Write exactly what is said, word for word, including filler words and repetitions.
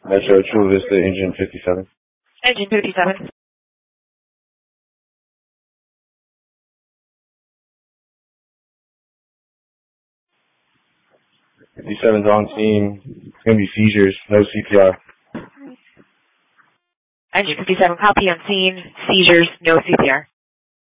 Metro Chula Vista, engine fifty-seven. Engine fifty-seven. fifty-seven's on scene. It's going to be seizures, no C P R. Engine fifty-seven, copy on scene. Seizures, no C P R.